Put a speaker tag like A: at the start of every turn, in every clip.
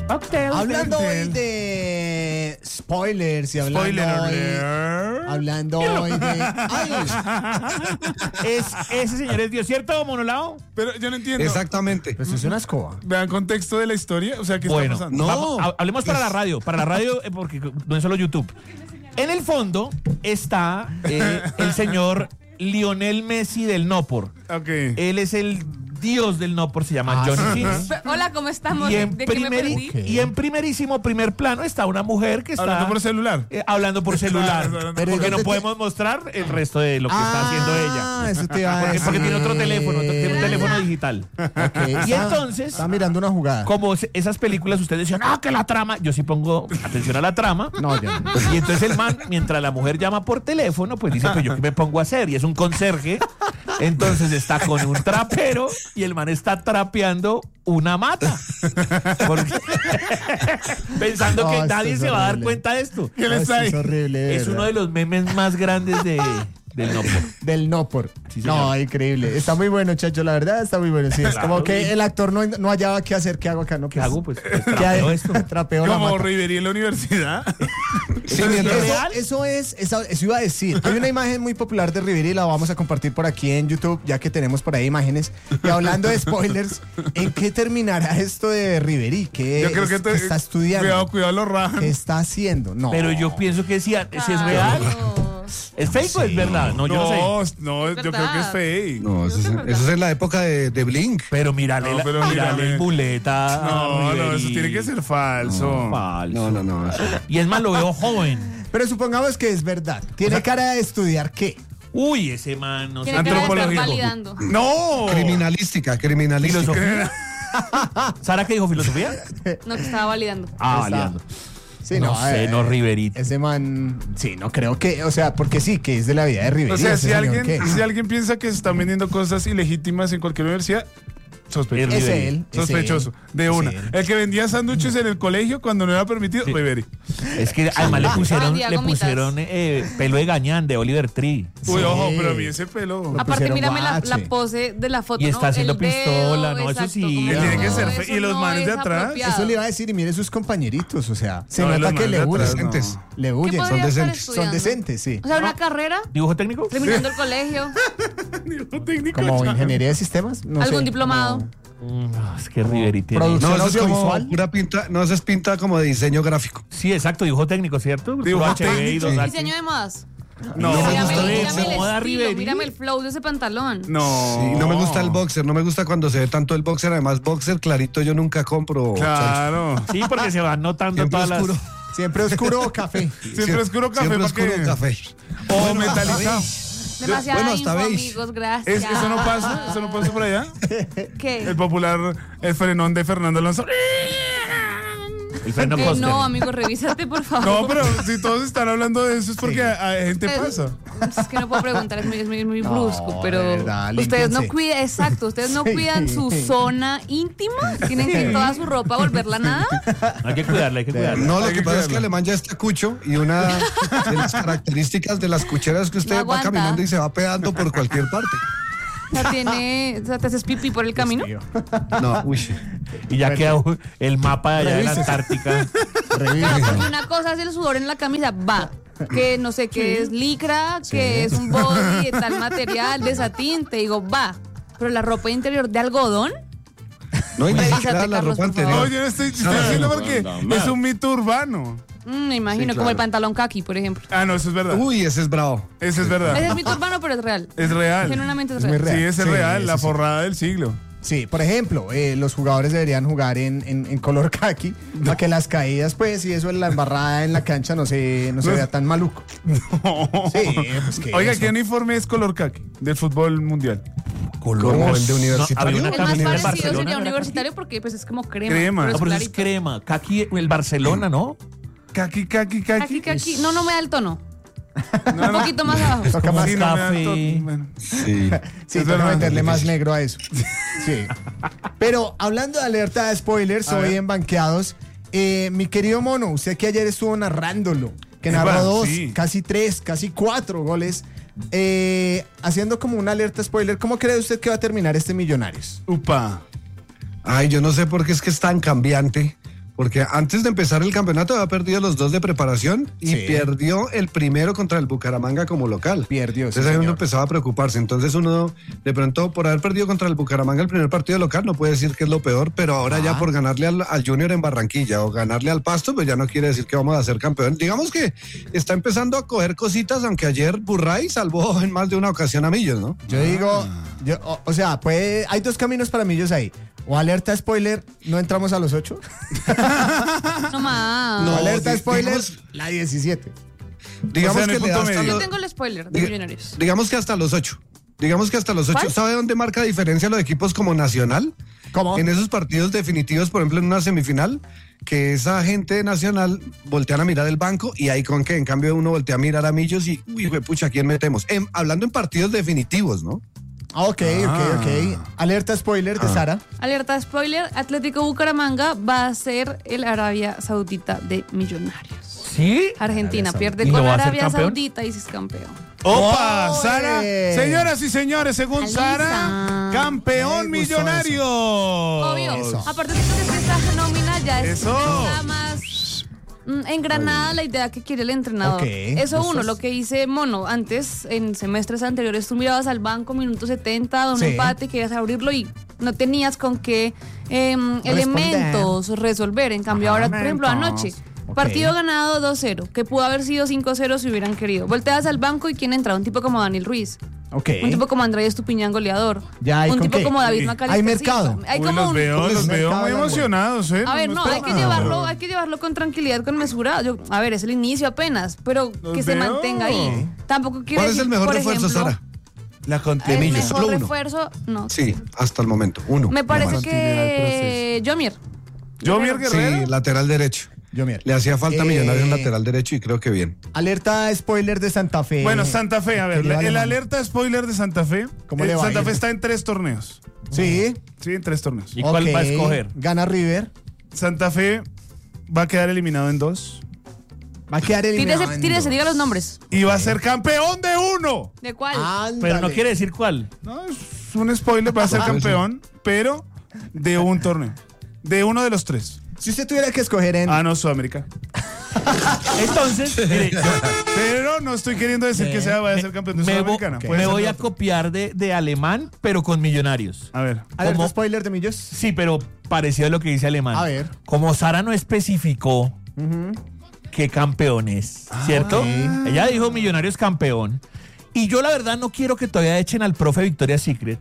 A: Hablando hoy de spoilers y hablando hoy de...
B: Ese señor es Dios, ¿cierto, Monolao?
C: Pero yo no entiendo.
D: Exactamente.
A: Pues es una escoba.
C: Vean contexto de la historia, o sea, ¿qué
B: Bueno,
C: está pasando?
D: No.
B: hablemos para la radio, porque no es solo YouTube. En el fondo está el señor Lionel Messi del Nopor.
C: Ok.
B: Él es el dios del Nopor, se llama Johnny Sins.
E: Hola, ¿cómo estamos?
B: Y en,
E: ¿De qué me perdí?
B: y en primerísimo primer plano está una mujer que está
C: Hablando por celular.
B: hablando por celular.
C: Claro,
B: Porque no podemos mostrar el resto de lo que está haciendo ella.
A: Eso te iba a decir.
B: Porque tiene otro teléfono, tiene un teléfono digital.
A: Ok,
B: Y entonces,
A: está mirando una jugada.
B: como esas películas, ustedes decían, que la trama. Yo sí pongo atención a la trama.
A: No, yo no.
B: Y entonces el man, mientras la mujer llama por teléfono, pues dice, pues yo qué me pongo a hacer. Y es un conserje. Entonces está con un trapero y el man está trapeando una mata. Pensando que
A: esto
B: nadie
A: es
B: se va a dar
A: horrible.
B: cuenta de esto.
C: ¿Qué les
A: Esto
C: hay?
A: es horrible. de
B: Es uno
A: verdad.
B: de los memes más grandes del Nopor.
A: Del Nopor.
B: Sí, señor.
A: No, increíble. Está muy bueno, Chacho, la verdad está muy bueno. Sí, es
B: Claro,
A: como que
B: y-
A: el actor no hallaba qué hacer. ¿Qué hago acá? No,
B: ¿Qué hago? Pues
A: ¿qué
B: trapeo esto.
A: Trapeo la
C: Como
A: mata.
C: Riverí en la universidad.
D: Sí,
A: Eso,
D: mientras-
B: real?
A: eso iba a decir. Hay una imagen muy popular de Rivera y la vamos a compartir por aquí en YouTube, ya que tenemos por ahí imágenes. Y hablando de spoilers, ¿en qué terminará esto de Riverí? ¿Qué,
C: Yo creo que
A: qué está estudiando?
C: Cuidado, lo rajan.
A: ¿Qué está haciendo? No.
B: Pero yo pienso que si es real. ¿Es fake o es verdad? No, yo no sé.
C: No, yo creo que es fake.
D: No, eso es en la época de Blink.
B: Pero mírale,
C: No, pero
B: mírale
C: mírale.
B: el muleta.
C: No,
B: Riverí.
C: eso tiene que ser falso.
B: Falso.
D: No.
B: Y es más, lo veo joven.
A: Pero supongamos que es verdad. ¿Tiene cara de estudiar qué?
B: Uy, ese man no sé.
E: Tiene cara de estar
C: Antropológico.
E: validando.
C: No.
D: Criminalística.
B: Filosofía. ¿Sara qué dijo? ¿Filosofía?
E: No, que estaba validando.
B: Validando.
A: Sí,
B: No sé, no, Riverito.
A: Ese man, sí, no creo que, o sea, porque sí, que es de la vida de Riverí.
C: O sea,
A: ese
C: si
A: señor,
C: alguien,
A: ¿qué?
C: si alguien piensa que se están vendiendo cosas ilegítimas en cualquier universidad, sospechoso.
A: Es él. es
C: Sospechoso,
A: él,
C: de
A: es
C: una.
A: él.
C: El que vendía sándwiches en el colegio cuando no era permitido,
B: Sí.
C: Riverí.
B: Es que además le
E: Vendía gomitas.
B: pusieron pelo de gañán de Oliver Tree.
C: Uy,
A: Sí.
C: ojo, pero a mí ese pelo.
A: Lo
E: Aparte,
A: pusieron
E: mírame la
A: guache.
E: pose de la foto.
B: Y está
E: ¿no?
B: haciendo
E: El dedo,
B: pistola, ¿no? Eso
E: exacto,
B: sí.
E: como
B: Tiene
C: que
E: no,
C: ser fe-
E: eso
C: y los
E: no
C: manes de
E: es
C: atrás.
E: apropiado.
A: Eso le iba a decir, y mire sus compañeritos, o sea, se
C: No,
A: nota
C: los
A: que
C: manes
A: le
C: de
A: huyen.
C: atrás,
D: Decentes.
A: Le
E: ¿Qué
A: huyen.
E: podría
D: Son
E: estar
D: decentes.
A: Son
E: estudiando?
A: decentes, sí.
E: O sea, una carrera,
B: ¿Dibujo técnico?
E: terminando el colegio,
C: Dibujo técnico.
A: Como
C: chao.
A: ingeniería de sistemas, no
E: algún
A: sé,
E: diplomado.
B: Es que Riverí tiene.
A: Producción.
D: No, eso es como
A: audiovisual.
D: pura pinta. No, eso es pinta como de diseño gráfico.
B: Sí, exacto, dibujo técnico, ¿cierto?
C: Dibujo
B: Puro HB y
C: técnico.
B: 2H.
E: Diseño de modas.
C: No,
D: No me
E: Mírame,
D: gusta
E: mírame
D: eso.
E: el
B: Moda
E: estilo,
B: Riverí.
E: mírame el flow de ese pantalón.
C: no.
D: Sí, no me gusta el boxer. No me gusta cuando se ve tanto el boxer. Además, boxer clarito yo nunca compro.
C: Claro.
B: Sí, porque se van notando
D: Siempre
B: todas
D: oscuro.
B: las.
A: Siempre oscuro o café.
C: Siempre oscuro café.
D: Siempre
C: ¿para
D: oscuro
C: qué?
D: café.
C: O metalizado.
E: Demasiada
D: bueno, hasta
E: info,
D: veis.
E: amigos, gracias.
C: Eso no pasa, eso no pasa por allá.
E: ¿Qué?
C: El popular, el frenón de Fernando Alonso.
B: El freno Coster.
E: No, amigo, revísate, por favor.
C: No, pero si todos están hablando de eso es porque a gente pasa.
E: Es que no puedo preguntar, es muy
A: No,
E: brusco, pero
A: de verdad,
E: ustedes no
A: límpiense.
E: cuidan, exacto, ustedes no
A: Sí.
E: cuidan su zona íntima, tienen que ir toda su ropa a volverla nada.
B: Hay que cuidarla, hay que cuidarla.
D: No, lo
C: Hay
D: que
C: que
D: pasa es que
C: cuidarlo.
D: Alemán ya está cucho y una de las características de las cucheras es que usted
E: No
D: va
E: aguanta.
D: caminando y se va pegando por cualquier parte.
E: O sea, o sea, te haces pipí por el camino.
D: No, uy.
B: Y ya queda el mapa de allá de la
A: Revísese.
B: Antártica.
E: Claro, porque una cosa es el sudor en la camisa, va. Que no sé qué es licra, que es un body de tal material, de satín, te digo, va. Pero la ropa interior de algodón,
D: No, y ni
E: Revísate,
D: siquiera la
E: Carlos,
D: ropa
E: por favor.
C: No,
D: anterior.
C: yo no estoy diciendo porque es un mito urbano.
E: me imagino,
D: Sí,
E: como el
D: claro.
E: pantalón kaki, por ejemplo.
C: Ah, no, eso es verdad.
D: Uy, ese es bravo.
C: Eso es
E: Ese
C: verdad.
E: es mito urbano, pero es real.
C: Es real.
E: Genuinamente es
A: Es muy
E: real.
A: real.
C: Sí, ese es
A: Sí,
C: real, la
A: eso sí.
C: forrada del siglo.
A: Sí, por ejemplo, los jugadores deberían jugar en color khaki para que las caídas, pues, y eso en la embarrada en la cancha no se vea tan maluco. Sí, pues que
C: Oiga,
A: eso.
C: ¿qué uniforme es color khaki del fútbol mundial?
D: Como el de
B: No,
D: universitario.
B: había una
E: El más
B: camiseta del
E: parecido
B: Barcelona,
E: sería
B: ¿no era
E: universitario porque pues es como crema.
C: Crema.
E: pero
B: No,
E: es
B: pero eso es
E: clarito.
B: crema. Kaki, el Barcelona, ¿no?
C: Khaki.
E: Kaki. No me da el tono.
C: No,
E: Un
C: no.
E: poquito más abajo.
A: Toca más
C: Sí, no me da
B: café.
C: todo. Bueno.
D: Sí.
A: Sí,
C: Es
A: toca
C: verdad.
A: meterle más negro a eso. Sí. Pero hablando de alerta de spoilers,
C: A
A: hoy
C: ver.
A: en Banqueados, mi querido Mono, usted que ayer estuvo narrándolo, que
C: Epa,
A: narró 2,
C: sí.
A: casi 3, casi 4 goles, haciendo como una alerta spoiler, ¿cómo cree usted que va a terminar este Millonarios?
C: Upa.
D: Ay, yo no sé por qué es que es tan cambiante. Porque antes de empezar el campeonato había perdido los 2 de preparación y
A: Sí.
D: perdió el primero contra el Bucaramanga como local.
A: Perdió, sí,
D: Entonces ahí uno
A: señor.
D: empezaba a preocuparse. Entonces uno, de pronto, por haber perdido contra el Bucaramanga el primer partido local, no puede decir que es lo peor, pero ahora ya por ganarle al Junior en Barranquilla o ganarle al Pasto, pues ya no quiere decir que vamos a ser campeón. Digamos que está empezando a coger cositas, aunque ayer Burray salvó en más de una ocasión a Millos, ¿no?
A: Yo digo, o sea, hay 2 caminos para Millos ahí. O alerta spoiler, no entramos a los 8.
E: No más.
D: No,
A: O alerta spoiler,
D: digamos-
A: la 17.
D: Digamos
C: O sea, no hay
D: que le da
C: punto
D: hasta
C: medio.
E: Yo
D: los-
E: tengo el spoiler de Millonarios.
D: digamos que hasta los 8. Digamos que hasta los 8.
E: ¿Cuál?
D: ¿Sabe dónde marca diferencia los equipos como Nacional?
A: ¿Cómo?
D: En esos partidos definitivos, por ejemplo, en una semifinal, que esa gente de Nacional voltean a mirar el banco y ahí con que en cambio uno voltea a mirar a Millos y, uy, pucha, ¿a quién metemos? Hablando en partidos definitivos, ¿no?
A: Ok. Alerta spoiler de Sara.
E: Alerta spoiler, Atlético Bucaramanga va a ser el Arabia Saudita de Millonarios.
B: ¿Sí?
E: Argentina pierde
B: ¿Y
E: con
B: lo va a hacer
E: Arabia
B: campeón?
E: Saudita y es campeón.
C: ¡Opa!
A: ¡Oye!
C: Sara, señoras y señores, según
E: Alisa.
C: Sara, campeón
A: Me gustó
C: millonario.
E: Obvio.
A: Eso.
E: Aparte siento que esta nómina ya
C: Eso.
E: está más engranada la idea que quiere el entrenador.
A: Ok.
E: Eso uno, lo que dice Mono, antes, en semestres anteriores, tú mirabas al banco minuto 70, un
A: Sí.
E: empate, querías abrirlo y no tenías con qué elementos resolver. En cambio, ahora, por ejemplo, anoche,
A: Ok.
E: partido ganado 2-0, que pudo haber sido 5-0 si hubieran querido. Volteas al banco y ¿quién entra? Un tipo como Daniel Ruiz.
A: Ok.
E: Un tipo como Andrés Estupiñán, goleador.
A: Ya, ¿y
E: un
A: con
E: tipo
A: qué?
E: como David
C: Uy,
E: Macalister.
A: hay mercado.
E: Sí, hay
C: Uy,
E: como
C: los
E: un-
C: veo muy
A: mercado,
C: emocionados, ¿eh?
E: a ver, no,
C: es
E: hay
C: por
E: que
C: nada.
E: hay que llevarlo con tranquilidad, con mesura. A ver, es el inicio apenas, pero
C: Los
E: que se
C: veo.
E: mantenga ahí. Tampoco quiere
D: ¿Cuál es
E: decir,
D: el mejor
E: por
D: refuerzo,
E: ejemplo,
D: Sara?
C: La
D: De
E: el
D: Millos,
E: mejor
D: solo uno.
E: refuerzo, no.
D: Sí, hasta el momento. Uno.
E: Me parece
D: nomás.
E: que Jomier.
C: Jomier Guerrero.
D: Sí, lateral derecho.
A: Yo mira.
D: Le hacía falta Millonarios en lateral derecho y creo que bien.
A: Alerta spoiler de Santa Fe.
C: Bueno, Santa Fe, a ver,
A: ¿Qué le va
C: el
A: Alemán?
C: alerta spoiler de Santa Fe.
A: ¿Cómo le va a
C: Santa
A: ir?
C: Fe está en 3 torneos.
A: Sí.
C: Sí, en 3 torneos.
B: ¿Y cuál
A: Ok.
B: va a escoger?
A: Gana River.
C: Santa Fe va a quedar eliminado en 2
A: Va a quedar eliminado.
E: Tírese, diga los nombres.
C: y va a ser campeón de 1.
E: ¿De cuál?
B: Pero no quiere decir cuál.
C: No, es un spoiler, va a ser campeón, pero de un torneo. De uno de los 3.
A: Si usted tuviera que escoger en...
C: Ah, no, Sudamérica.
B: Entonces, mire,
C: Pero no estoy queriendo decir que sea vaya a ser campeón de Sudamericana. Puede
B: me
C: ser
B: voy
C: de
B: a
C: otro.
B: copiar de Alemán, pero con Millonarios.
C: A ver.
A: Alerta
B: ¿cómo?
A: spoiler de Millos.
B: Sí, pero parecido a lo que dice Alemán.
A: A ver.
B: Como Sara no especificó qué campeón es, ¿cierto? Ella dijo Millonarios campeón. Y yo la verdad no quiero que todavía echen al profe Victoria's Secret.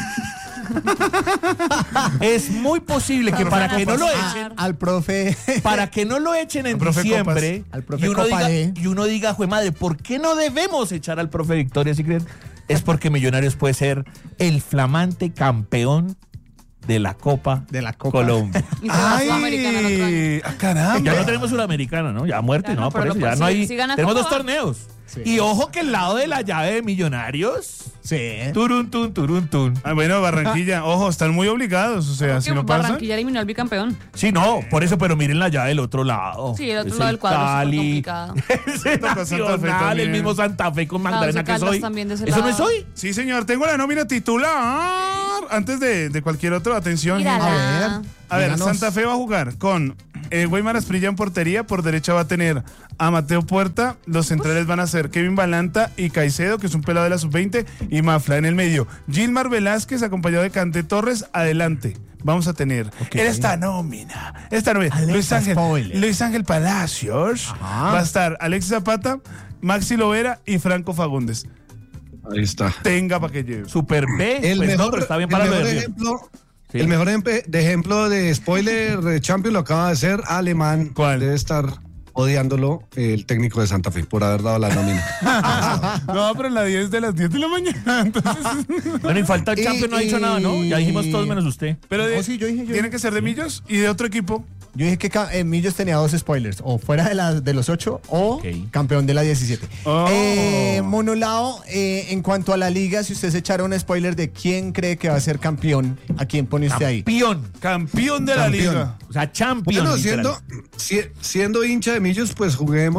B: Es muy posible que para que no lo echen,
A: Al profe.
B: para que no lo echen en
C: Al profe
B: diciembre
A: Copas. Al profe
B: y uno
A: Copa
B: diga,
A: D.
B: jue madre, ¿por qué no debemos echar al profe Victoria's Secret? Es porque Millonarios puede ser el flamante campeón de la Copa
A: De la Copa.
B: Colombia.
E: Y se va a Sudamericana el otro año.
C: ¡Ay! ¡Caramba!
B: Ya no tenemos Sudamericana, ¿no? Ya muerte,
E: Ya no,
B: no, por
E: pero
B: eso
E: lo
B: ya
E: puede-
B: no hay.
E: si gana
B: Tenemos
E: Copa,
B: 2 torneos.
A: Sí.
B: Y ojo que el lado de la llave de Millonarios,
A: Sí.
B: turun tun, turun tun.
C: Ah, bueno, Barranquilla, ojo, están muy obligados. O sea, si
E: Que
C: no pasa.
E: Barranquilla eliminó al bicampeón.
B: Sí, no, por eso, pero miren la llave del otro lado.
E: Sí, el otro
B: Es
E: lado del cuadro es súper
B: Cali,
E: complicado.
B: ese
C: Toca Santa Fe
B: Nacional,
C: también.
B: el mismo Santa Fe con Magdalena que
E: Caldas
B: soy.
E: también de ese
B: ¿Eso no
E: lado.
B: es hoy?
C: Sí, señor, tengo la nómina titular. Antes de cualquier otro, atención. gente.
E: Mírala.
C: A ver,
A: Díganos.
C: Santa Fe va a jugar con Weimar Asprilla en portería. Por derecha va a tener a Mateo Puerta. Los centrales van a ser Kevin Balanta y Caicedo, que es un pelado de la sub-20, y Mafla en el medio. Gilmar Velázquez, acompañado de Cante Torres, adelante. Vamos a tener esta nómina.
A: Alerta spoiler.
C: Luis Ángel Palacios.
A: Ajá.
C: Va a estar Alexis Zapata, Maxi Lovera y Franco Fagundes.
D: Ahí está.
C: Tenga para que lleve.
B: Super B.
D: El
B: pues no,
D: mejor,
B: pero está bien
D: el
B: para lo
D: mejor
B: de Río.
D: ejemplo,
B: Sí.
D: el mejor ejemplo de spoiler de Champions lo acaba de hacer Alemán.
C: ¿Cuál?
D: Debe estar odiándolo el técnico de Santa Fe por haber dado la nómina.
C: No, pero en la 10 de las 10 de la mañana. Entonces,
B: Bueno, y falta el
A: Y-
B: campeón, no ha dicho nada, ¿no? Ya dijimos todos menos usted.
C: pero
A: Oh, sí, yo dije.
C: tiene que ser de Millos y de otro equipo.
A: Yo dije que Millos tenía 2 spoilers, o fuera de los 8 o
B: Ok.
A: campeón de la 17.
C: Oh.
A: Monolao, en cuanto a la liga, si usted se echara un spoiler de quién cree que va a ser campeón, ¿a quién pone usted ahí?
B: Campeón.
C: Campeón de la
D: Campeón.
C: liga.
B: O sea, champion.
D: Bueno,
B: literal.
D: siendo hincha de Millos, pues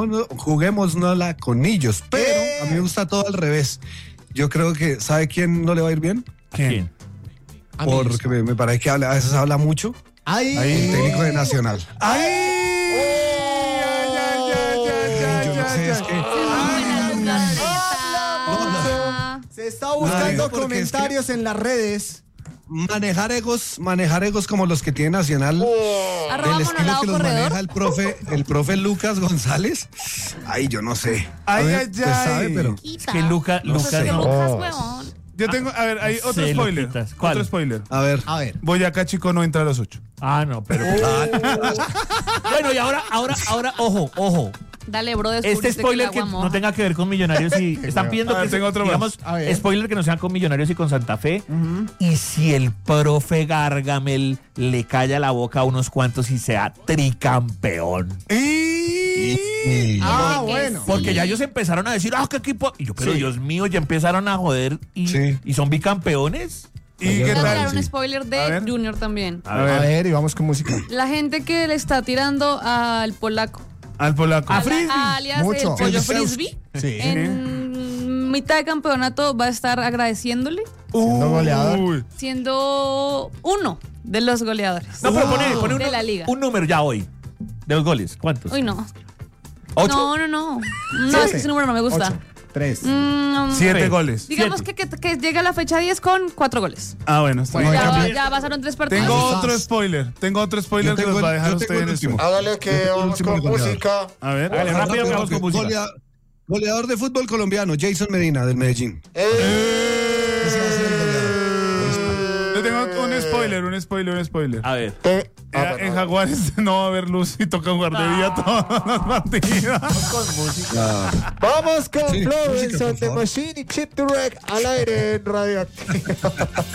D: juguémosla con Millos. Pero a mí me gusta todo al revés. Yo creo que, ¿sabe quién no le va a ir bien?
B: ¿A quién?
A: A Millos.
D: Porque me parece que a veces habla mucho.
A: Ahí.
D: El técnico de Nacional. Yo no sé, es que...
A: Se está buscando
D: porque
A: comentarios en las redes.
D: Manejar egos como los que tiene Nacional,
E: Arroba
D: del estilo
E: Monolao
D: que los
E: Corredor.
D: maneja el profe Lucas González. Ay, yo no sé.
C: Ay,
D: A ver,
C: ay,
D: pues sabe,
C: ay.
D: pero
B: Es que Lucas
D: sé.
B: no.
E: Lucas, huevón.
C: Yo tengo, a ver, hay otro
B: Sí,
C: spoiler.
B: Luquitas. ¿Cuál?
C: Otro spoiler.
D: a ver.
A: A ver.
C: Boyacá Chico no entra a los 8.
B: Ah, no, pero. Bueno, y ahora, ojo.
E: Dale, bro,
B: Este
E: descubriste
B: spoiler
E: el
B: que
E: agua
B: no
E: moja.
B: tenga que ver con Millonarios y están pidiendo
C: A ver,
B: que
C: tengo otro más.
B: digamos,
A: A ver.
B: spoiler que no sean con Millonarios y con Santa Fe. Y si el profe Gargamel le calla la boca a unos cuantos y sea tricampeón.
A: Ah,
E: que
A: bueno.
B: Porque ya ellos empezaron a decir, qué equipo. Y yo, pero
A: Sí.
B: Dios mío, ya empezaron a joder y,
D: Sí.
B: y son bicampeones.
C: ¿Y
E: Voy
C: qué
E: a tirar
C: tal?
E: un spoiler
C: A
E: de
C: ver.
E: Junior también.
B: A
A: A
B: ver.
A: ver, y vamos con música.
E: La gente que le está tirando al polaco.
C: Al polaco.
B: A Frisbee.
E: Alias
A: Mucho.
E: el pollo
D: Kulusevski.
E: frisbee.
A: Sí.
E: En mitad de campeonato va a estar agradeciéndole,
A: Siendo goleador.
C: Uy.
E: siendo uno de los goleadores
B: No, pero pone
E: de la liga.
B: un número ya hoy. De los goles. ¿Cuántos?
E: Uy, no.
B: ¿8?
E: No. No, es que ese número no me gusta.
A: 3.
C: 7
B: Sí.
C: goles.
E: Digamos que llega a la fecha 10 con 4 goles.
C: Ah, bueno, está bien.
E: Ya pasaron 3 partidos.
C: Tengo
A: Ahí
C: otro
A: estás.
C: spoiler. Tengo otro spoiler
D: Yo
C: que
D: tengo
C: los va a
D: el-
C: dejar
D: yo
C: usted
D: tengo
C: en
D: el
C: esto.
D: último.
A: Hágale que vamos
D: último
A: con
D: goleador.
A: música.
C: A ver.
B: Hágale, rápido que vamos con música.
D: Goleador de fútbol colombiano, Jason Medina, del Medellín. Ese va a ser el goleador.
C: Yo tengo un spoiler.
B: A ver.
C: En Jaguares no va a haber luz y toca jugar de día todos los partidos.
A: Vamos con
D: Sí,
A: Florence
D: música, por
A: on the
D: favor.
A: Machine y Chip Direct al aire en Radio Activa.